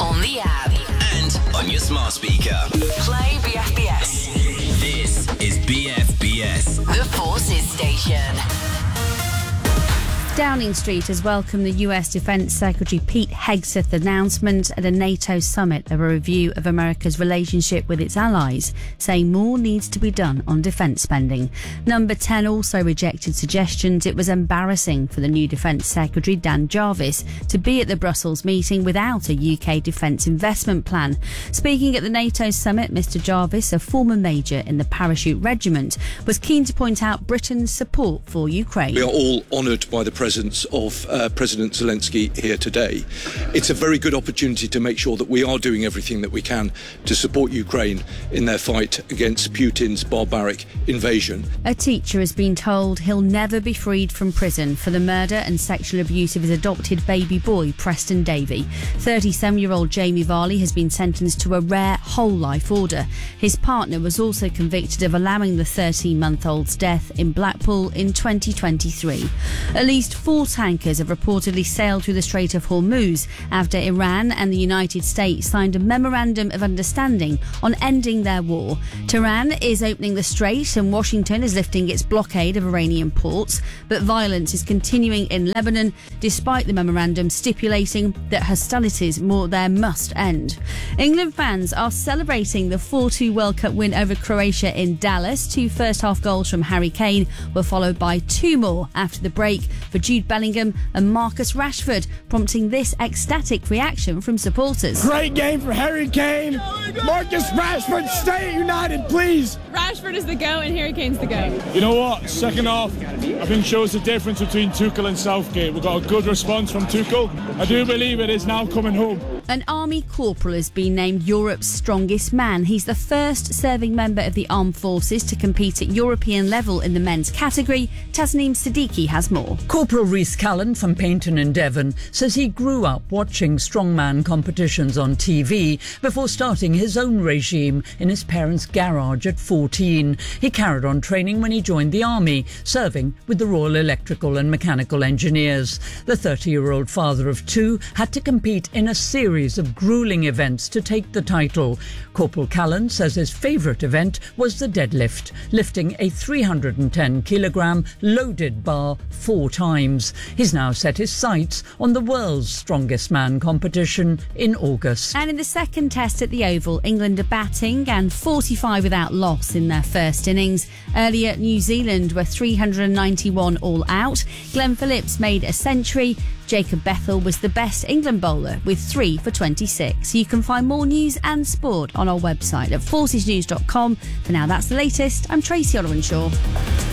on the app, and on your smart speaker. play BFBS. This is BFBS. The Forces Station. Downing Street has welcomed the US Defence Secretary Pete Hegseth's announcement at a NATO summit of a review of America's relationship with its allies, saying more needs to be done on defence spending. Number 10 also rejected suggestions it was embarrassing for the new Defence Secretary Dan Jarvis to be at the Brussels meeting without a UK defence investment plan. Speaking at the NATO summit, Mr Jarvis, a former major in the Parachute Regiment, was keen to point out Britain's support for Ukraine. We are all honoured by the presence of President Zelensky here today. It's a very good opportunity to make sure that we are doing everything that we can to support Ukraine in their fight against Putin's barbaric invasion. A teacher has been told he'll never be freed from prison for the murder and sexual abuse of his adopted baby boy, Preston Davey. 37-year-old Jamie Varley has been sentenced to a rare whole life order. His partner was also convicted of allowing the 13-month-old's death in Blackpool in 2023. At least 4 tankers have reportedly sailed through the Strait of Hormuz after Iran and the United States signed a memorandum of understanding on ending their war. Tehran is opening the strait and Washington is lifting its blockade of Iranian ports, but violence is continuing in Lebanon despite the memorandum stipulating that hostilities there must end. England fans are celebrating the 4-2 World Cup win over Croatia in Dallas. 2 first-half goals from Harry Kane were followed by 2 more after the break for Jude Bellingham and Marcus Rashford, prompting this ecstatic reaction from supporters. Great game for Harry Kane. Marcus Rashford, stay at United, please. Rashford is the GOAT and Harry Kane's the GOAT. You know what? Second half, I think shows the difference between Tuchel and Southgate. We've got a good response from Tuchel. I do believe it is now coming home. An army corporal has been named Europe's strongest man. He's the first serving member of the armed forces to compete at European level in the men's category. Tasneem Siddiqui has more. Corporal Rhys Callan from Paignton in Devon says he grew up watching strongman competitions on TV before starting his own regime in his parents' garage at 14. He carried on training when he joined the army, serving with the Royal Electrical and Mechanical Engineers. The 30-year-old father of 2 had to compete in a series of gruelling events to take the title. Corporal Callan says his favourite event was the deadlift, lifting a 310-kilogram loaded bar 4 times. He's now set his sights on the world's strongest man competition in August. And in the second test at the Oval, England are batting and 45 without loss in their first innings. Earlier, New Zealand were 391 all out. Glenn Phillips made a century. Jacob Bethel was the best England bowler with 3 for 26. You can find more news and sport on our website at forcesnews.com. For now, that's the latest. I'm Tracy Olwenshaw.